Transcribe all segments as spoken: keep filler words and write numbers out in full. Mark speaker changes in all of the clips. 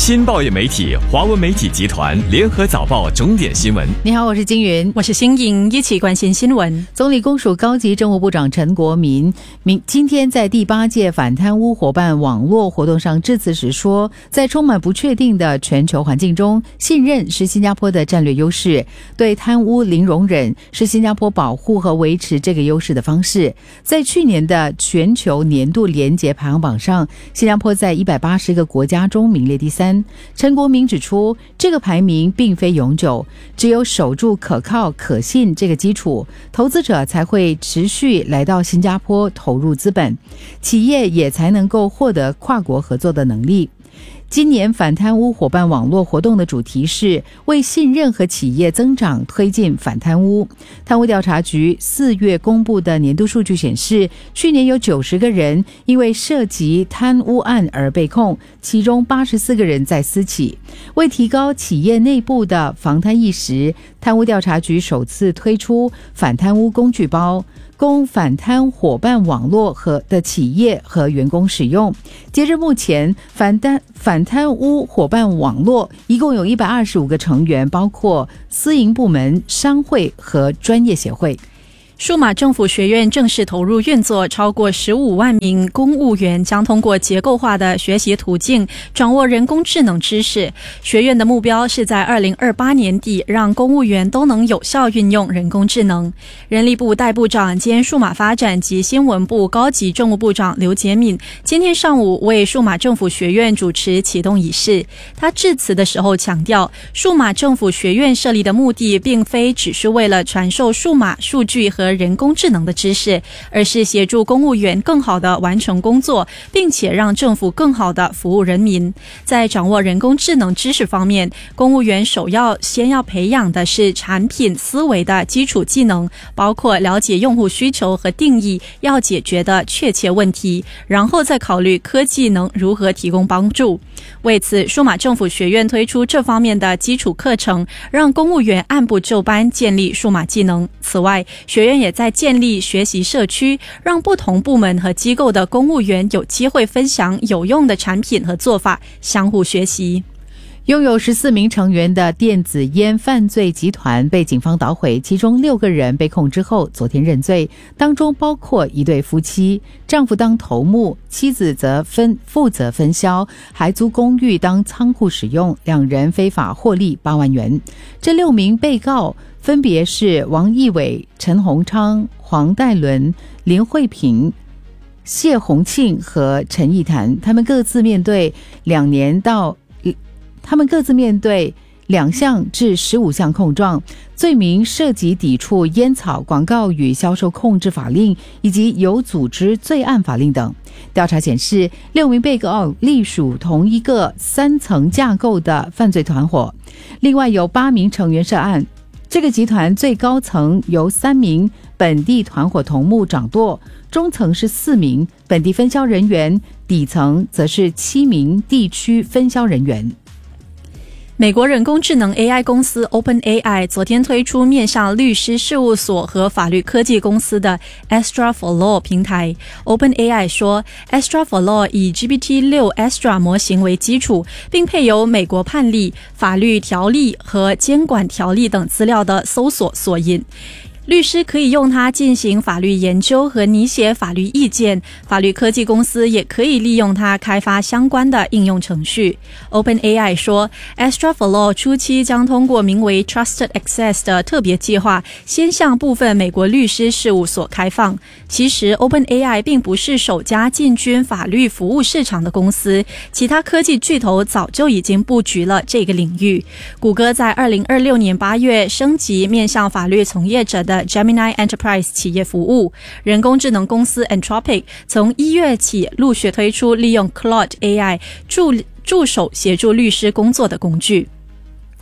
Speaker 1: 新报业媒体华文媒体集团联合早报重点新闻。
Speaker 2: 你好，我是金云，
Speaker 3: 我是新颖，一起关心新闻。
Speaker 2: 总理公署高级政务部长陈国民明今天在第八届反贪污伙伴网络活动上致辞时说，在充满不确定的全球环境中，信任是新加坡的战略优势，对贪污零容忍是新加坡保护和维持这个优势的方式。在去年的全球年度廉洁排行榜上，新加坡在一百八十个国家中名列第三。陈国民指出，这个排名并非永久，只有守住可靠可信这个基础，投资者才会持续来到新加坡投入资本，企业也才能够获得跨国合作的能力。今年反贪污伙伴网络活动的主题是为信任和企业增长推进反贪污。贪污调查局四月公布的年度数据显示，去年有九十个人因为涉及贪污案而被控，其中八十四个人在私企。为提高企业内部的防贪意识，贪污调查局首次推出反贪污工具包，供反贪伙伴网络和的企业和员工使用。截至目前，反贪反贪污伙伴网络一共有一百二十五个成员，包括私营部门、商会和专业协会。
Speaker 3: 数码政府学院正式投入运作，超过十五万名公务员将通过结构化的学习途径掌握人工智能知识。学院的目标是在二零二八年底让公务员都能有效运用人工智能。人力部代部长兼数码发展及新闻部高级政务部长刘洁敏今天上午为数码政府学院主持启动仪式。他致辞的时候强调，数码政府学院设立的目的并非只是为了传授数码数据和人工智能的知识，而是协助公务员更好地完成工作，并且让政府更好地服务人民。在掌握人工智能知识方面，公务员首要先要培养的是产品思维的基础技能，包括了解用户需求和定义要解决的确切问题，然后再考虑科技能如何提供帮助。为此，数码政府学院推出这方面的基础课程，让公务员按部就班建立数码技能。此外，学院也在建立学习社区，让不同部门和机构的公务员有机会分享有用的产品和做法，相互学习。
Speaker 2: 拥有十四名成员的电子烟犯罪集团被警方捣毁，其中六个人被控之后昨天认罪，当中包括一对夫妻，丈夫当头目，妻子则分负责分销，还租公寓当仓库使用，两人非法获利八万元。这六名被告分别是王义伟、陈洪昌、黄代伦、林慧萍、谢洪庆和陈义坛，他们各自面对两年到他们各自面对两项至十五项控状，罪名涉及抵触烟草广告与销售控制法令以及有组织罪案法令等。调查显示，六名被告隶属同一个三层架构的犯罪团伙，另外有八名成员涉案。这个集团最高层由三名本地团伙头目掌舵，中层是四名本地分销人员，底层则是七名地区分销人员。
Speaker 3: 美国人工智能 A I 公司 OpenAI 昨天推出面向律师事务所和法律科技公司的 Astra for Law 平台。OpenAI 说 Astra for Law 以 G P T 六 Astra 模型为基础，并配有美国判例、法律条例和监管条例等资料的搜索索引。律师可以用它进行法律研究和拟写法律意见，法律科技公司也可以利用它开发相关的应用程序。OpenAI 说 Astra for Law 初期将通过名为 Trusted Access 的特别计划，先向部分美国律师事务所开放。其实 OpenAI 并不是首家进军法律服务市场的公司，其他科技巨头早就已经布局了这个领域。谷歌在二零二六年八月升级面向法律从业者的Gemini Enterprise 企业服务，人工智能公司 Anthropic 从一月起陆续推出利用 Claude A I 助助手协助律师工作的工具。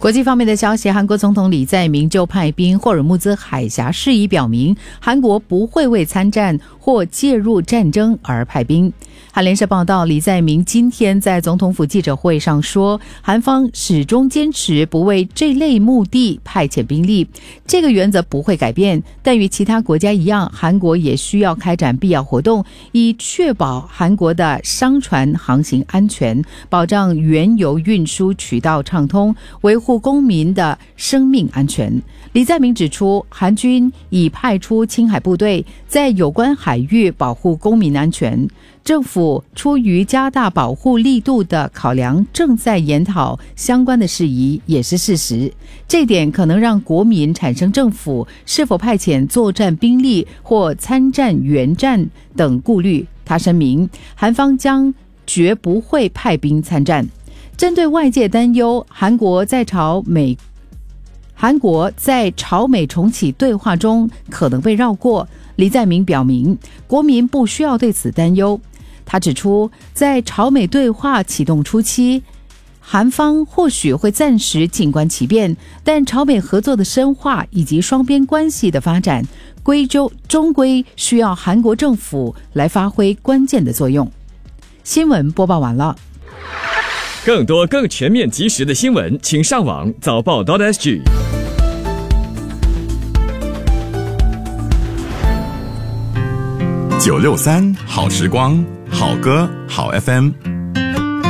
Speaker 2: 国际方面的消息，韩国总统李在明就派兵霍尔木兹海峡事宜表明，韩国不会为参战或介入战争而派兵。韩联社报道，李在明今天在总统府记者会上说，韩方始终坚持不为这类目的派遣兵力，这个原则不会改变，但与其他国家一样，韩国也需要开展必要活动，以确保韩国的商船航行安全，保障原油运输渠道畅通，维护公民的生命安全。李在明指出，韩军已派出青海部队在有关海域保护公民安全，政府出于加大保护力度的考量，正在研讨相关的事宜，也是事实。这点可能让国民产生政府是否派遣作战兵力或参战援战等顾虑。他声明，韩方将绝不会派兵参战。针对外界担忧，韩国在朝美韩国在朝美重启对话中可能被绕过，李在明表明，国民不需要对此担忧。他指出，在朝美对话启动初期，韩方或许会暂时静观其变，但朝美合作的深化以及双边关系的发展，归咎终归需要韩国政府来发挥关键的作用。新闻播报完了。
Speaker 1: 更多更全面及时的新闻，请上网早报 .sg。
Speaker 4: 九六三好时光，好歌好 F M。